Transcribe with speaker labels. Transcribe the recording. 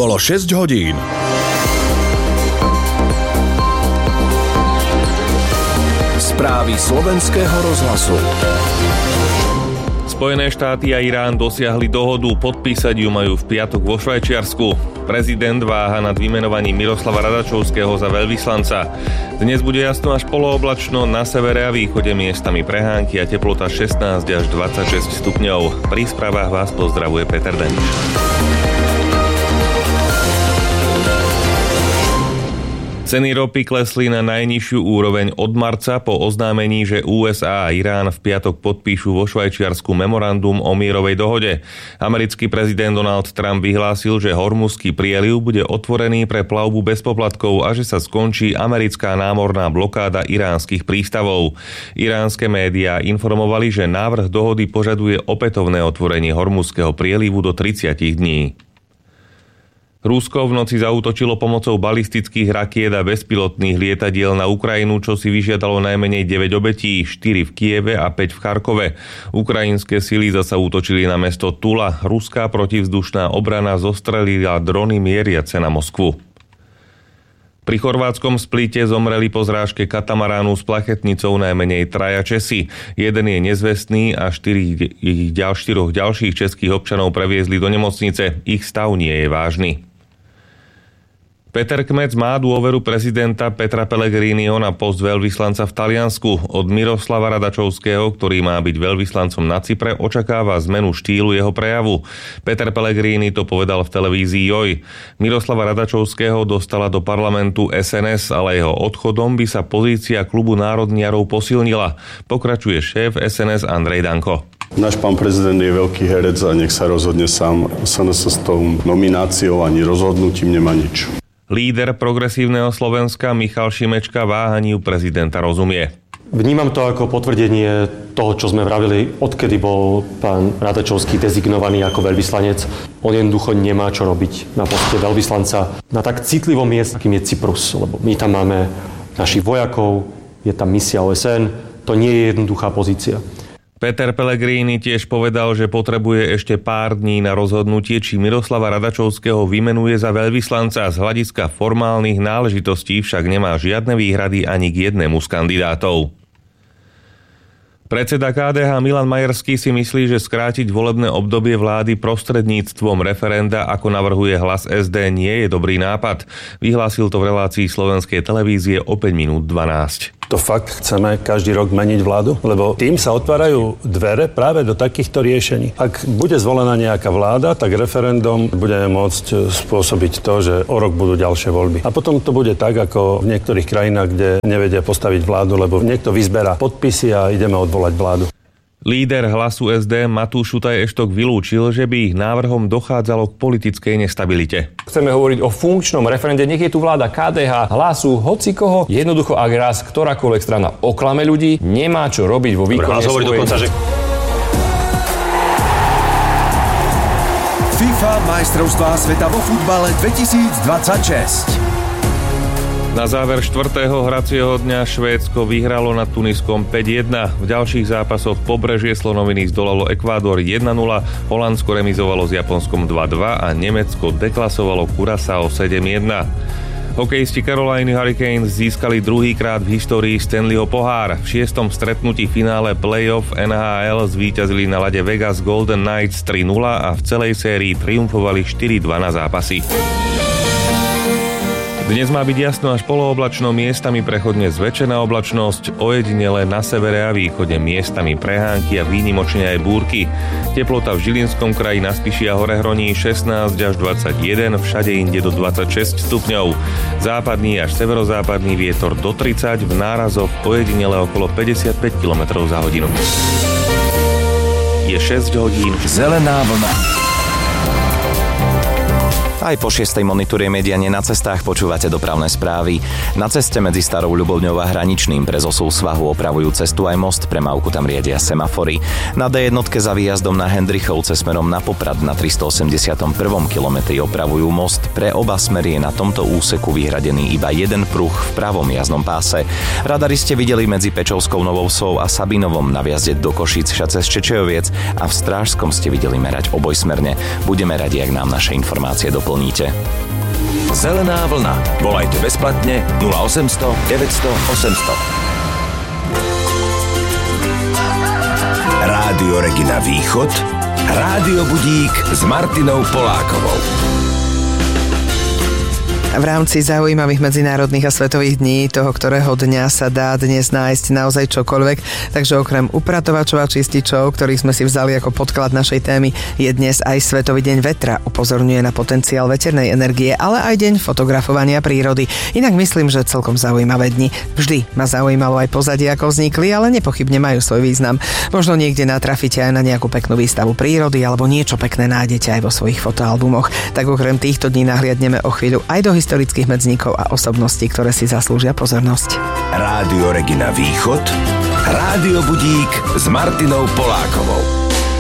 Speaker 1: Bolo 6 hodín. Správy slovenského rozhlasu.
Speaker 2: Spojené štáty a Irán dosiahli dohodu, podpísať ju majú v piatok vo Švajčiarsku. Prezident váha nad vymenovaním Miroslava Radačovského za veľvyslanca. Dnes bude jasno až polooblačno, na severe a východe miestami prehánky a teplota 16 až 26 stupňov. Pri správach vás pozdravuje Peter Deniš. Ceny ropy klesli na najnižšiu úroveň od marca po oznámení, že USA a Irán v piatok podpíšu vo Švajčiarsku memorandum o mierovej dohode. Americký prezident Donald Trump vyhlásil, že Hormuzský prieliv bude otvorený pre plavbu bez poplatkov a že sa skončí americká námorná blokáda iránskych prístavov. Iránske médiá informovali, že návrh dohody požaduje opätovné otvorenie Hormuzského prielivu do 30 dní. Rusko v noci zaútočilo pomocou balistických rakiet a bezpilotných lietadiel na Ukrajinu, čo si vyžiadalo najmenej 9 obetí, 4 v Kieve a 5 v Charkove. Ukrajinské sily zasa útočili na mesto Tula. Ruská protivzdušná obrana zostrelila drony mieriace na Moskvu. Pri chorvátskom Splite zomreli po zrážke katamaránu s plachetnicou najmenej 3 Česi. Jeden je nezvestný a 4 ďalších českých občanov previezli do nemocnice. Ich stav nie je vážny. Peter Kmec má dôveru prezidenta Petra Pellegriniho na post veľvyslanca v Taliansku. Od Miroslava Radačovského, ktorý má byť veľvyslancom na Cypre, očakáva zmenu štýlu jeho prejavu. Peter Pellegrini to povedal v televízii Joj. Miroslava Radačovského dostala do parlamentu SNS, ale jeho odchodom by sa pozícia klubu národniarov posilnila. Pokračuje šéf SNS Andrej Danko.
Speaker 3: Náš pán prezident je veľký herec a nech sa rozhodne sám. SNS s tou nomináciou ani rozhodnutím nemá nič.
Speaker 2: Líder progresívneho Slovenska Michal Šimečka váhaniu prezidenta rozumie.
Speaker 4: Vnímam to ako potvrdenie toho, čo sme vravili, odkedy bol pán Radačovský dezignovaný ako veľvyslanec. On jednoducho nemá čo robiť na poste veľvyslanca na tak citlivom mieste, akým je Cyprus. Lebo my tam máme našich vojakov, je tam misia OSN, to nie je jednoduchá pozícia.
Speaker 2: Peter Pellegrini tiež povedal, že potrebuje ešte pár dní na rozhodnutie, či Miroslava Radačovského vymenuje za veľvyslanca. Z hľadiska formálnych náležitostí však nemá žiadne výhrady ani k jednému z kandidátov. Predseda KDH Milan Majerský si myslí, že skrátiť volebné obdobie vlády prostredníctvom referenda, ako navrhuje Hlas SD, nie je dobrý nápad. Vyhlásil to v relácii slovenskej televízie o 5 minút 12.
Speaker 5: To fakt chceme každý rok meniť vládu? Lebo tým sa otvárajú dvere práve do takýchto riešení. Ak bude zvolená nejaká vláda, tak referendum budeme môcť spôsobiť to, že o rok budú ďalšie voľby. A potom to bude tak, ako v niektorých krajinách, kde nevedia postaviť vládu, lebo niekto vyzberá podpisy a ideme odvolať vládu.
Speaker 2: Líder Hlasu SD Matúš Šutaj-Eštok vylúčil, že by ich návrhom dochádzalo k politickej nestabilite.
Speaker 6: Chceme hovoriť o funkčnom referende, nech je tu vláda KDH, Hlasu, hocikoho. Jednoducho, ak raz ktorákoľvek strana oklame ľudí, nemá čo robiť vo výkone svojej...
Speaker 1: FIFA majstrovstvá sveta vo futbale 2026.
Speaker 2: Na záver 4. hracieho dňa Švédsko vyhralo nad Tuniskom 5-1. V ďalších zápasoch Pobrežie Slonoviny zdolalo Ekvádor 1-0, Holandsko remizovalo s Japonskom 2-2 a Nemecko deklasovalo Curaçao 7-1. Hokejisti Caroliny Hurricanes získali druhýkrát v histórii Stanleyho pohár. V 6. stretnutí finále playoff NHL zvíťazili na ľade Vegas Golden Knights 3-0 a v celej sérii triumfovali 4-2 na zápasy. Dnes má byť jasno až polooblačno, miestami prechodne zväčšená oblačnosť, ojedinele na severe a východe miestami prehánky a výnimočne aj búrky. Teplota v Žilinskom kraji, na Spiši a Horehroní 16 až 21, všade inde do 26 stupňov. Západný až severozápadný vietor do 30, v nárazoch ojedinele okolo 55 km za hodinu. Je 6 hodín.
Speaker 1: Zelená vlna.
Speaker 7: Aj po 6. monitorujeme dianie na cestách, počúvate dopravné správy. Na ceste medzi Starou Ľubovňou a Hraničným pre Zosú Svahu opravujú cestu aj most, premávku tam riedia semafory. Na D1 za výjazdom na Hendrichovce smerom na Poprad na 381. kilometri opravujú most. Pre oba smery je na tomto úseku vyhradený iba jeden pruh v pravom jazdnom páse. Radari ste videli medzi Pečovskou Novou Vsou a Sabinovom na vjazde do Košíc cez Čečejoviec a v Strážskom ste videli merať obojsmerne. Budeme radi, ak nám naše informácie doplníte. naplníte.
Speaker 1: Zelená vlna. Volajte bezplatne 0800 900 800. Rádio Regina Východ. Rádio Budík s Martinou Polákovou.
Speaker 8: V rámci zaujímavých medzinárodných a svetových dní, toho ktorého dňa sa dá dnes nájsť naozaj čokoľvek, takže okrem upratovačov a čističov, ktorých sme si vzali ako podklad našej témy, je dnes aj Svetový deň vetra. Upozorňuje na potenciál veternej energie, ale aj deň fotografovania prírody. Inak myslím, že celkom zaujímavé dni. Vždy ma zaujímalo aj pozadie, ako vznikli, ale nepochybne majú svoj význam. Možno niekde natrafíte aj na nejakú peknú výstavu prírody alebo niečo pekné nájdete aj vo svojich fotoalbumoch. Tak okrem týchto dní nahliadneme o chvíľu aj do historických medzníkov a osobností, ktoré si zaslúžia pozornosť.
Speaker 1: Rádio Regina Východ. Rádio Budík s Martinou Polákovou.